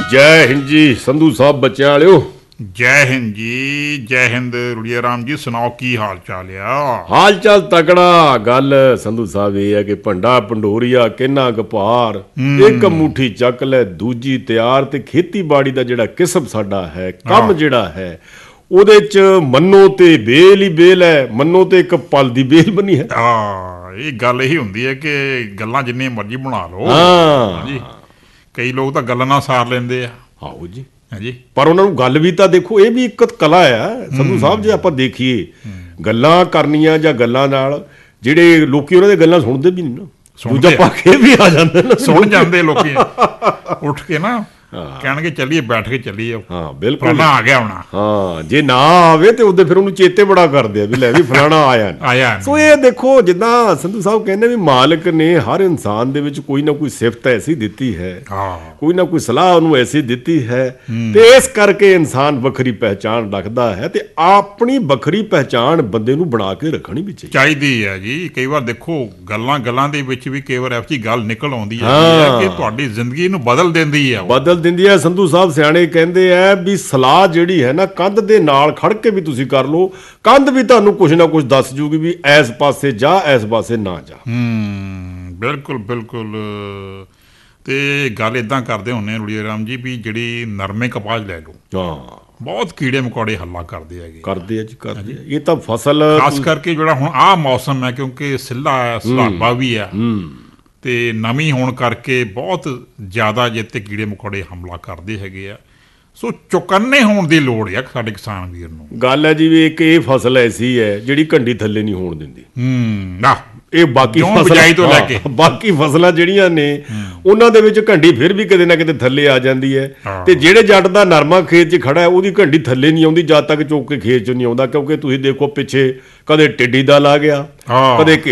ਜੈ ਹਿੰਦ ਜੀ ਸੰਧੂ ਸਾਹਿਬ ਬੱਚਿਆਂ ਵਾਲਿਓ। ਜੈ ਹਿੰਦ ਜੀ, ਜੈ ਹਿੰਦ ਰੁੜੀਆ ਰਾਮ ਜੀ। ਸੁਣਾਓ ਕੀ ਹਾਲ ਚਾਲ ਆ? ਹਾਲ ਚਾਲ ਤਕੜਾ। ਗੱਲ ਸੰਧੂ ਸਾਹਿਬ ਇਹ ਹੈ ਕਿ ਭੰਡਾ ਭੰਡੋਰੀਆ ਕਿੰਨਾ ਗਪਾਰ, ਇੱਕ ਮੁੱਠੀ ਚੱਕ ਲੈ ਦੂਜੀ ਤਿਆਰ। ਤੇ ਖੇਤੀਬਾੜੀ ਦਾ ਜਿਹੜਾ ਕਿਸਮ ਸਾਡਾ ਹੈ, ਕੰਮ ਜਿਹੜਾ ਹੈ, ਉਹਦੇ ਚ ਮੰਨੋ ਤੇ ਬੇਲ ਹੀ ਬੇਲ ਹੈ। ਮੰਨੋ ਤੇ ਇੱਕ ਪਲ ਦੀ ਬੇਲ ਬਣੀ ਹੈ। ਇਹ ਗੱਲ ਇਹੀ ਹੁੰਦੀ ਹੈ ਕਿ ਗੱਲਾਂ ਜਿੰਨੀਆਂ ਮਰਜ਼ੀ ਬਣਾ ਲਓ। ਹਾਂ, ਕਈ ਲੋਕ ਤਾਂ ਗੱਲਾਂ ਨਾਲ ਸਾਰ ਲੈਂਦੇ ਆ। ਆਹੋ ਜੀ, ਹਾਂਜੀ। ਪਰ ਉਹਨਾਂ ਨੂੰ ਗੱਲ ਵੀ ਤਾਂ ਦੇਖੋ, ਇਹ ਵੀ ਇੱਕ ਕਲਾ ਆ ਸੰਧੂ ਸਾਹਿਬ। ਜੇ ਆਪਾਂ ਦੇਖੀਏ ਗੱਲਾਂ ਕਰਨੀਆਂ ਜਾਂ ਗੱਲਾਂ ਨਾਲ, ਜਿਹੜੇ ਲੋਕੀ ਉਹਨਾਂ ਦੀਆਂ ਗੱਲਾਂ ਸੁਣਦੇ ਵੀ ਨਹੀਂ ਨਾ, ਦੂਜਾ ਪਾਕੇ ਵੀ ਆ ਜਾਂਦੇ ਨੇ, ਸੁਣ ਜਾਂਦੇ ਲੋਕੀ ਉੱਠ ਕੇ ਨਾ ਕਹਿਣਗੇ ਚੱਲੀਏ, ਬੈਠ ਕੇ ਚੱਲੀਏ। ਹਾਂ ਬਿਲਕੁਲ, ਫਲਾਣਾ ਆ ਗਿਆ ਹੋਣਾ। ਹਾਂ, ਜੇ ਨਾ ਆਵੇ ਤੇ ਉਹਦੇ ਫਿਰ ਉਹਨੂੰ ਚੇਤੇ ਬੜਾ ਕਰਦੇ ਆ ਵੀ ਲੈ ਵੀ ਫਲਾਣਾ ਆਇਆ। ਸੋ ਇਹ ਦੇਖੋ, ਜਿੱਦਾਂ ਸੰਧੂ ਸਾਹਿਬ ਕਹਿੰਦੇ ਵੀ ਮਾਲਕ ਨੇ ਹਰ ਇਨਸਾਨ ਦੇ ਵਿੱਚ ਕੋਈ ਨਾ ਕੋਈ ਸਿਫਤ ਐਸੀ ਦਿੱਤੀ ਹੈ, ਕੋਈ ਨਾ ਕੋਈ ਸਲਾਹ ਉਹਨੂੰ ਐਸੀ ਦਿੱਤੀ ਹੈ, ਤੇ ਇਸ ਕਰਕੇ ਇਨਸਾਨ ਵੱਖਰੀ ਪਹਿਚਾਣ ਰੱਖਦਾ ਹੈ। ਤੇ ਆਪਣੀ ਵੱਖਰੀ ਪਹਿਚਾਣ ਬੰਦੇ ਨੂੰ ਬਣਾ ਕੇ ਰੱਖਣੀ ਵੀ ਚਾਹੀਦੀ ਹੈ ਜੀ। ਕਈ ਵਾਰ ਦੇਖੋ ਗੱਲਾਂ ਦੇ ਵਿੱਚ ਵੀ ਕਈ ਵਾਰ ਇਹੋ ਜਿਹੀ ਗੱਲ ਨਿਕਲ ਆਉਂਦੀ ਹੈ ਕਿ ਤੁਹਾਡੀ ਜ਼ਿੰਦਗੀ ਨੂੰ ਬਦਲ ਦਿੰਦੀ ਹੈ। ਸੰਧੂ ਸਾਹਿਬ ਸਿਆਣੇ ਕਹਿੰਦੇ ਆ ਵੀ ਸਲਾਹ ਜਿਹੜੀ ਹੈ ਨਾ, ਕੰਧ ਦੇ ਨਾਲ ਖੜ ਕੇ ਵੀ ਤੁਸੀਂ ਕਰ ਲਓ, ਕੰਧ ਵੀ ਤੁਹਾਨੂੰ ਕੁਝ ਨਾ ਕੁਝ ਦੱਸ ਜੂਗੀ ਵੀ ਇਸ ਪਾਸੇ ਜਾ, ਇਸ ਪਾਸੇ ਨਾ ਜਾ। ਬਿਲਕੁਲ ਬਿਲਕੁਲ। ਤੇ ਗੱਲ ਇਦਾਂ ਕਰਦੇ ਹੁੰਦੇ ਰੁੜੀਆ ਰਾਮ ਜੀ ਵੀ ਜਿਹੜੀ ਨਰਮੇ ਕਪਾਹ ਲੈ ਲਓ, ਬਹੁਤ ਕੀੜੇ ਮਕੌੜੇ ਹੱਲਾ ਕਰਦੇ ਹੈਗੇ। ਕਰਦੇ ਆ ਜੀ, ਕਰਦੇ ਆ। ਇਹ ਤਾਂ ਫਸਲ ਖਾਸ ਕਰਕੇ ਜਿਹੜਾ ਹੁਣ ਆਹ ਮੌਸਮ ਹੈ, ਕਿਉਂਕਿ ਸਲਾਬਾ ਵੀ ਆ ਤੇ ਨਵੀਂ ਹੋਣ ਕਰਕੇ ਬਹੁਤ ਜ਼ਿਆਦਾ ਜਿੱਤੇ ਕੀੜੇ ਮਕੌੜੇ ਹਮਲਾ ਕਰਦੇ ਹੈਗੇ ਆ। ਸੋ ਚੁਕੰਨੇ ਹੋਣ ਦੀ ਲੋੜ ਹੈ ਸਾਡੇ ਕਿਸਾਨ ਵੀਰ ਨੂੰ। ਗੱਲ ਹੈ ਜੀ ਵੀ ਇੱਕ ਇਹ ਫਸਲ ਐਸੀ ਹੈ ਜਿਹੜੀ ਕੰਢੀ ਥੱਲੇ ਨਹੀਂ ਹੋਣ ਦਿੰਦੀ। ਇਹ ਬਾਕੀ ਬਾਕੀ ਫਸਲਾਂ ਜਿਹੜੀਆਂ ਨੇ ਉਹਨਾਂ ਦੇ ਵਿੱਚ ਕੰਢੀ ਫਿਰ ਵੀ ਕਿਤੇ ਨਾ ਕਿਤੇ ਥੱਲੇ ਆ ਜਾਂਦੀ ਹੈ। ਤੇ ਜਿਹੜੇ ਜੱਟ ਦਾ ਨਰਮਾ ਖੇਤ 'ਚ ਖੜਾ ਹੈ, ਉਹਦੀ ਕੰਢੀ ਥੱਲੇ ਨਹੀਂ ਆਉਂਦੀ ਜਦ ਤੱਕ ਚੁੱਕ ਕੇ ਖੇਤ 'ਚ ਨਹੀਂ ਆਉਂਦਾ। ਕਿਉਂਕਿ ਤੁਸੀਂ ਦੇਖੋ ਪਿੱਛੇ ਕਦੇ ਟਿੱਡੀ ਦਲ ਆ ਗਿਆ, ਕਦੇ